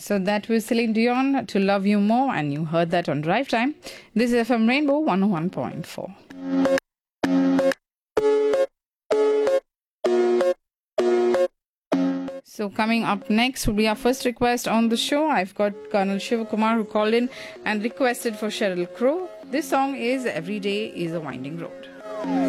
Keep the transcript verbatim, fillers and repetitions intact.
So that was Celine Dion, To Love You More, and you heard that on Drive Time. This is F M Rainbow one oh one point four. So coming up next will be our first request on the show. I've got Colonel Shivakumar who called in and requested for Sheryl Crow. This song is Every Day is a Winding Road.